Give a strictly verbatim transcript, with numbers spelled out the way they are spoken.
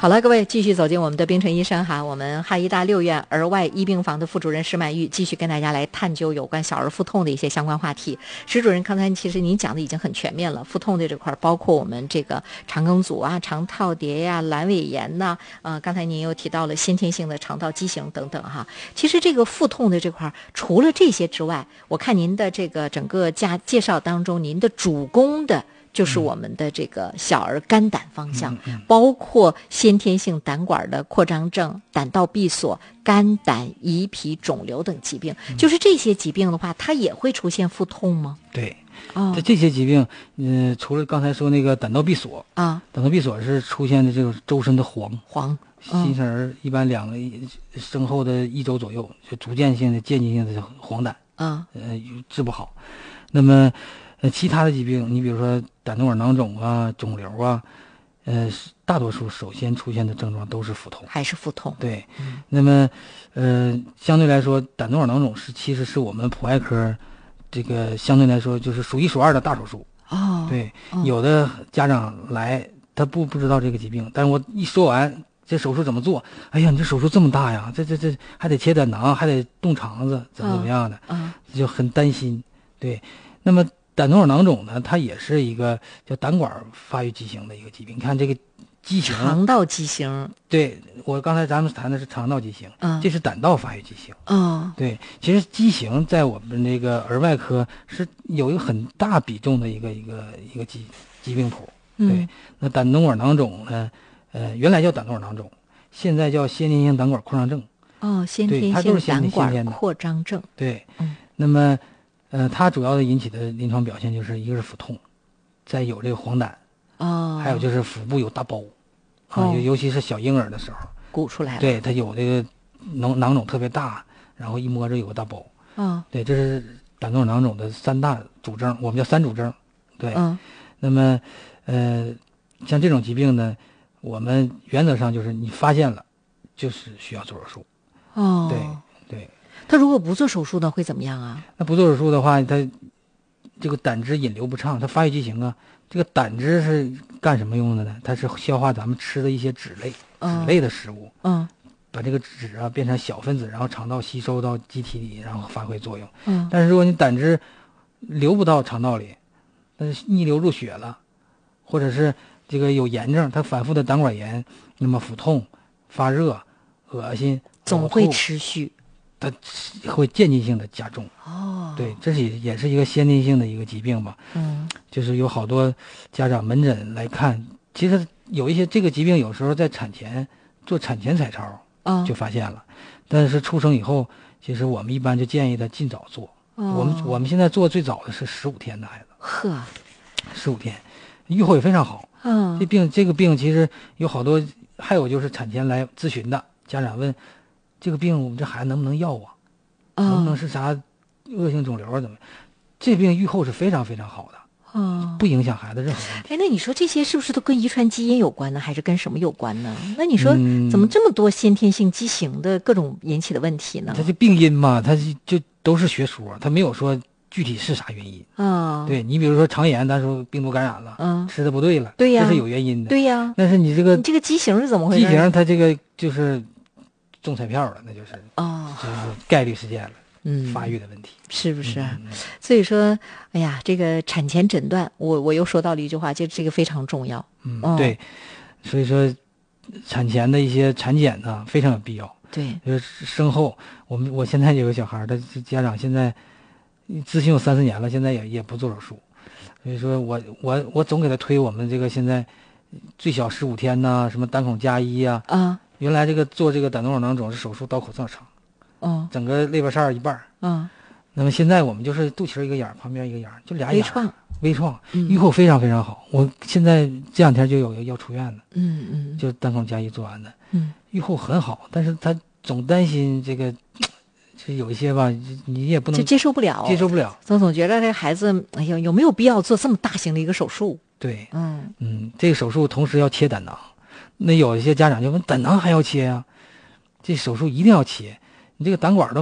好了，各位继续走进我们的冰城医生哈，我们哈医大六院儿外医病房的副主任石满玉继续跟大家来探究有关小儿腹痛的一些相关话题。石主任，刚才其实您讲的已经很全面了，腹痛的这块包括我们这个肠梗阻啊、肠套叠呀、阑尾炎呐、啊，呃，刚才您又提到了先天性的肠道畸形等等哈。其实这个腹痛的这块，除了这些之外，我看您的这个整个介介绍当中，您的主攻的就是我们的这个小儿肝胆方向， 嗯嗯、 包括先天性胆管的扩张症、胆道闭锁、肝胆胰脾肿瘤等疾病。嗯、就是这些疾病的话，它也会出现腹痛吗？ 对， 哦， 这些疾病，嗯、呃，除了刚才说那个胆道闭锁啊， 胆道闭锁是出现的这种周身的黄黄， 新生儿一般两个生后的一周左右，就逐渐性的渐进性的黄疸， 啊， 呃，治不好。那么。呃，其他的疾病，你比如说胆总管囊肿啊、肿瘤啊，呃，大多数首先出现的症状都是腹痛， 还是腹痛。 对， 嗯、 那么，呃，相对来说，胆总管囊肿是其实是我们普外科这个相对来说就是数一数二的大手术。 哦， 对， 哦、 有的家长来他不不知道这个疾病，但是我一说完这手术怎么做，哎呀，你这手术这么大呀，这这这还得切胆囊，还得动肠子，怎么怎么样的， 嗯、哦， 就很担心。对，那么。胆总管囊肿呢，它也是一个叫胆管发育畸形的一个疾病。你看这个畸形， 肠道畸形。对， 我刚才咱们谈的是肠道畸形， 嗯， 这是胆道发育畸形。 嗯， 对，其实畸形在我们那个儿外科是有一个很大比重的一个一个一个疾疾病谱。对， 嗯、 那胆总管囊肿呢，呃，原来叫胆总管囊肿，现在叫先天性胆管扩张症。 哦，先天性胆管扩张症。 对， 嗯， 那么。呃，它主要的引起的临床表现就是一个是腹痛，再有这个黄疸， 哦， 还有就是腹部有大包，啊， 哦、 尤尤其是小婴儿的时候， 鼓出来了。 对，它有这个囊囊肿特别大，然后一摸着有个大包。 嗯， 对，这是胆总管囊肿的三大主症，我们叫三主症。对， 嗯， 那么，呃，像这种疾病呢，我们原则上就是你发现了，就是需要做手术。 哦， 对对。 他如果不做手术呢，会怎么样啊？ 那不做手术的话，他这个胆汁引流不畅，它发育畸形啊。这个胆汁是干什么用的呢？它是消化咱们吃的一些脂类、 嗯、 脂类的食物， 嗯， 把这个脂啊变成小分子，然后肠道吸收到机体里，然后发挥作用。 嗯， 但是如果你胆汁流不到肠道里，但是逆流入血了，或者是这个有炎症，它反复的胆管炎，那么腹痛、发热、恶心， 总会持续。 它会渐进性的加重。 哦， 对，这是也是一个先天性的一个疾病吧。 嗯， 就是有好多家长门诊来看，其实有一些这个疾病有时候在产前做产前彩超哦就发现了，但是出生以后，其实我们一般就建议他尽早做。 哦、 我们我们现在做最早的是十五天的孩子， 呵， 十五天，预后也非常好。 嗯， 这病这个病其实有好多，还有就是产前来咨询的家长问。这个病我们这孩子能不能要啊？ 哦、 能不能是啥恶性肿瘤啊？怎么？这病预后是非常非常好的， 哦， 不影响孩子任何问题。 哎，那你说这些是不是都跟遗传基因有关呢，还是跟什么有关呢？那你说、嗯、怎么这么多先天性畸形的各种引起的问题呢？ 它这病因嘛，它就都是学说，它没有说具体是啥原因啊、哦？ 对你比如说肠炎，咱说病毒感染了， 嗯， 吃的不对了， 对呀， 这是有原因的， 对呀。 但是你这个你这个畸形是怎么回事？ 畸形它这个就是中彩票了，那就是哦， 就是概率事件了， 嗯， 发育的问题是不是、啊嗯嗯？ 所以说，哎呀，这个产前诊断，我我又说到了一句话，就这个非常重要。 嗯， 哦、 对，所以说产前的一些产检呢非常有必要。 对， 就是生后，我们我现在有个小孩，他家长现在咨询有三四年了，现在也也不做手术，所以说我我我总给他推我们这个现在最小十五天呐，什么胆孔加一啊。 啊。 原来这个做这个胆总管囊肿是手术刀口这么长， 嗯， 整个肋巴扇一半， 嗯， 那么现在我们就是肚脐一个眼，旁边一个眼，就俩眼， 微创， 微创，预后非常非常好。我现在这两天就有要出院的， 嗯嗯， 就胆孔加一做完的， 嗯， 预后很好，但是他总担心这个，就有一些吧，你也不能就接受不了， 接受不了， 总总觉得这孩子，哎呀，有没有必要做这么大型的一个手术？ 对， 嗯嗯，这个手术同时要切胆囊。那有一些家长就问，胆囊还要切呀、啊？这手术一定要切，你这个胆管都